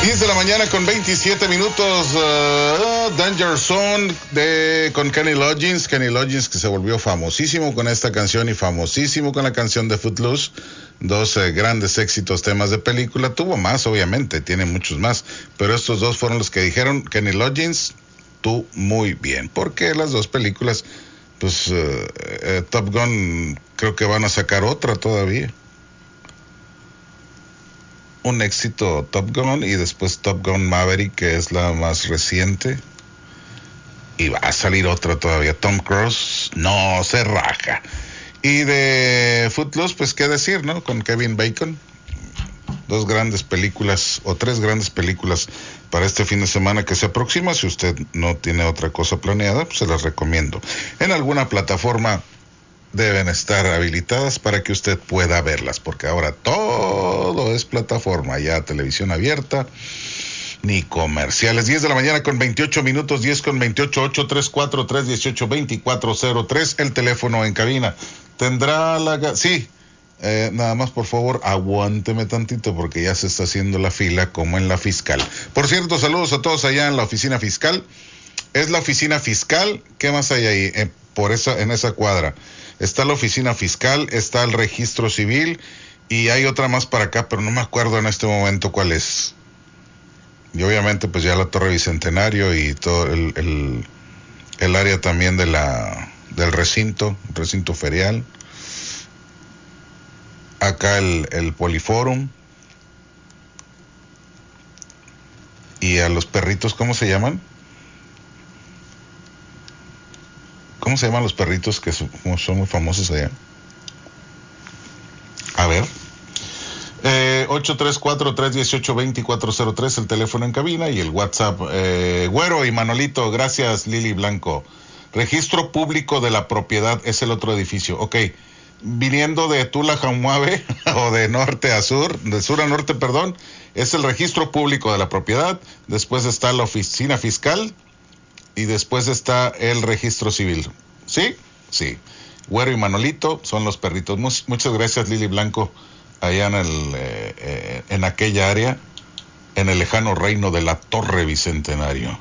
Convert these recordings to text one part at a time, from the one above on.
10 de la mañana con 27 minutos. Danger Zone con Kenny Loggins. Kenny Loggins, que se volvió famosísimo con esta canción y famosísimo con la canción de Footloose. Dos grandes éxitos, temas de película. Tuvo más, obviamente, tiene muchos más. Pero estos dos fueron los que dijeron: Kenny Loggins, tú muy bien. Porque las dos películas, pues Top Gun, creo que van a sacar otra todavía. Un éxito Top Gun y después Top Gun Maverick, que es la más reciente, y va a salir otra todavía. Tom Cruise no se raja. Y de Footloose, pues qué decir, ¿no? Con Kevin Bacon, dos grandes películas o tres grandes películas para este fin de semana que se aproxima. Si usted no tiene otra cosa planeada, pues se las recomiendo. En alguna plataforma deben estar habilitadas para que usted pueda verlas, porque ahora todo es plataforma, ya televisión abierta, ni comerciales. 10 de la mañana con 28 minutos, 10 con 28, 834-318-2403, el teléfono en cabina. Tendrá sí, nada más por favor, aguánteme tantito porque ya se está haciendo la fila como en la fiscal. Por cierto, saludos a todos allá en la oficina fiscal. Es la oficina fiscal, ¿qué más hay ahí? En esa cuadra está la oficina fiscal, está el registro civil y hay otra más para acá, pero no me acuerdo en este momento cuál es. Y obviamente pues ya la Torre Bicentenario y todo el área también del recinto ferial. Acá el Poliforum. Y a los perritos, ¿cómo se llaman? ¿Cómo se llaman los perritos que son muy famosos allá? A ver. 834-318-2403, el teléfono en cabina y el WhatsApp. Güero y Manolito, gracias, Lili Blanco. Registro público de la propiedad es el otro edificio. Ok, viniendo de Tula Jamuave, o de norte a sur, de sur a norte, perdón, es el registro público de la propiedad. Después está la oficina fiscal. Y después está el registro civil. ¿Sí? Sí. Güero y Manolito son los perritos. Muchas gracias, Lili Blanco, allá en aquella área, en el lejano reino de la Torre Bicentenario.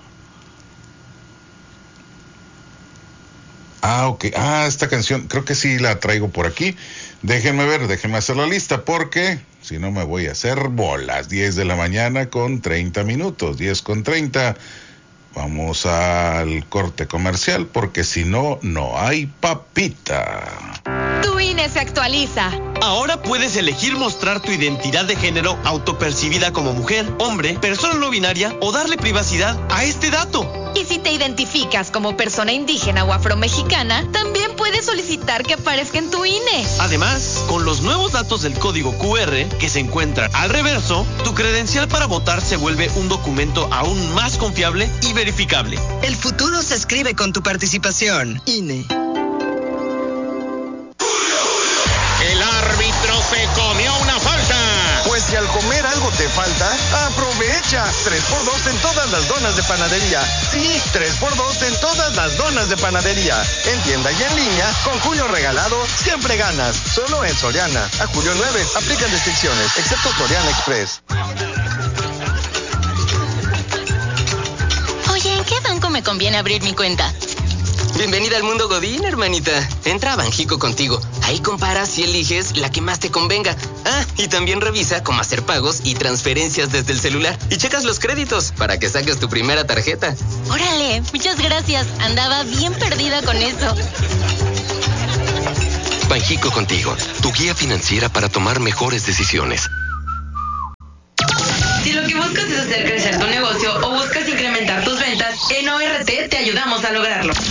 Ok. Esta canción, creo que sí la traigo por aquí. Déjenme hacer la lista, porque si no me voy a hacer bolas. 10 de la mañana con 30 minutos, 10 con 30. Vamos al corte comercial, porque si no, no hay papita. Tu INE se actualiza. Ahora puedes elegir mostrar tu identidad de género autopercibida como mujer, hombre, persona no binaria o darle privacidad a este dato. Y si te identificas como persona indígena o afromexicana, también puedes solicitar que aparezca en tu INE. Además, con los nuevos datos del código QR que se encuentran al reverso, tu credencial para votar se vuelve un documento aún más confiable y verificable. El futuro se escribe con tu participación. INE. El árbitro se comió una falta. Pues si al comer algo te falta, aprovecha. 3x2 en todas las donas de panadería. Sí, 3x2 en todas las donas de panadería. En tienda y en línea, con Julio Regalado, siempre ganas. Solo en Soriana. A julio 9, aplican restricciones, excepto Soriana Express. Oye, ¿en qué banco me conviene abrir mi cuenta? Bienvenida al mundo Godín, hermanita. Entra a Banjico Contigo. Ahí comparas y eliges la que más te convenga. Y también revisa cómo hacer pagos y transferencias desde el celular. Y checas los créditos para que saques tu primera tarjeta. Órale, muchas gracias. Andaba bien perdida con eso. Banjico Contigo, tu guía financiera para tomar mejores decisiones. Si lo que buscas es hacer crecer tu negocio o buscas incrementar tus ventas, en ORT te ayudamos a lograrlo.